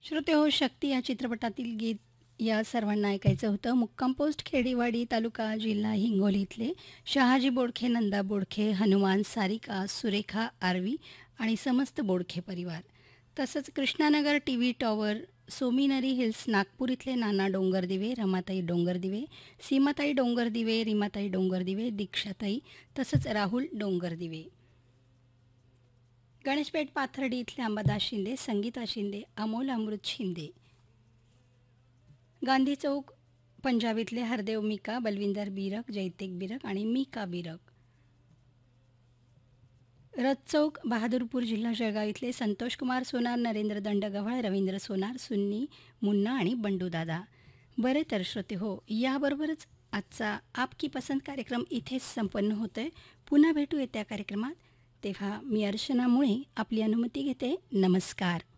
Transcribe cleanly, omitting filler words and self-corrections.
श्रोते हो, शक्ती या चित्रपटातील गीत या सर्वांना ऐकायचं होतं. मुक्काम पोस्ट खेडीवाडी तालुका जिल्हा हिंगोली इथले शहाजी बोडखे, नंदा बोडखे, हनुमान, सारिका, सुरेखा आर्वी आणि समस्त बोडखे परिवार. तसंच Krishnanagar TV tower, सोमीनरी hills Nagpur इथले नाना डोंगरदिवे, रमाताई डोंगरदिवे, सीमाताई डोंगरदिवे, रीमाताई डोंगरदिवे, दीक्षाताई, तसंच राहुल डोंगरदिवे. गणेशपेठ पाथर्डी इथले अंबादास शिंदे, संगीता शिंदे, अमोल अमृत शिंदे. गांधी चौक पंजाब इथले हरदेव मिका, बलविंदर बिरक, जैतेक बिरक आणि मिका बिरक. रथ चौक बहादूरपूर जिल्हा जळगाव इथले संतोष कुमार सोनार, नरेंद्र दंडगव्हाळ, रवींद्र सोनार, सुन्नी, मुन्ना आणि बंडूदादा. बरे तर श्रोते हो, याबरोबरच आजचा आपकी पसंत कार्यक्रम इथेच संपन्न होतोय. पुन्हा भेटू येत्या कार्यक्रमात. तेव्हा मी अर्चना मुळे आपली अनुमती घेते. नमस्कार.